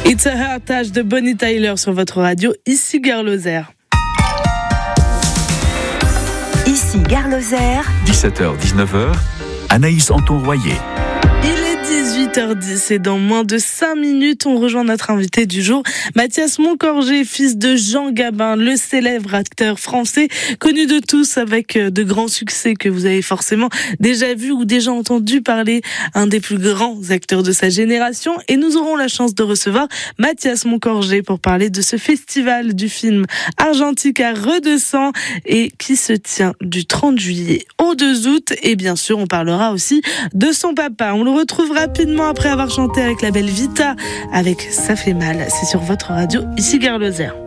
It's a Heritage de Bonnie Tyler sur votre radio, ici Gare Lozère. Ici Gare Lozère. 17h-19h, Anaïs Anton-Royer. Il est 18h10 et dans moins de 5 minutes, on rejoint notre invité du jour, Mathias Moncorgé, fils de Jean Gabin, le célèbre acteur français, connu de tous avec de grands succès que vous avez forcément déjà vu ou déjà entendu parler, un des plus grands acteurs de sa génération. Et nous aurons la chance de recevoir Mathias Moncorgé pour parler de ce festival du film argentique à Redescends et qui se tient du 30 juillet au 2 août. Et bien sûr, on parlera aussi de son papa. On le retrouve rapidement après avoir chanté avec la belle Vita avec Ça fait mal. C'est sur votre radio, ici Gare Lozère.